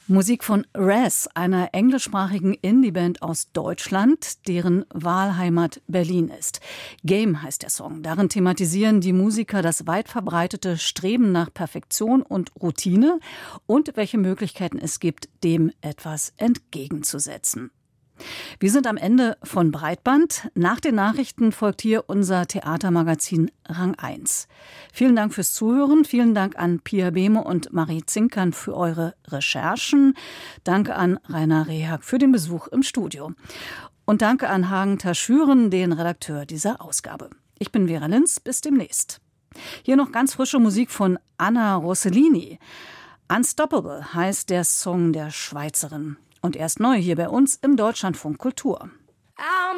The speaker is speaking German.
Musik von Raz, einer englischsprachigen Indie-Band aus Deutschland, deren Wahlheimat Berlin ist. Game heißt der Song. Darin thematisieren die Musiker das weit verbreitete Streben nach Perfektion und Routine und welche Möglichkeiten es gibt, dem etwas entgegenzusetzen. Wir sind am Ende von Breitband. Nach den Nachrichten folgt hier unser Theatermagazin Rang 1. Vielen Dank fürs Zuhören. Vielen Dank an Pia Behme und Marie Zinkern für eure Recherchen. Danke an Rainer Rehag für den Besuch im Studio. Und danke an Hagen Taschüren, den Redakteur dieser Ausgabe. Ich bin Vera Linz. Bis demnächst. Hier noch ganz frische Musik von Anna Rossellini. Unstoppable heißt der Song der Schweizerin. Und erst neu hier bei uns im Deutschlandfunk Kultur.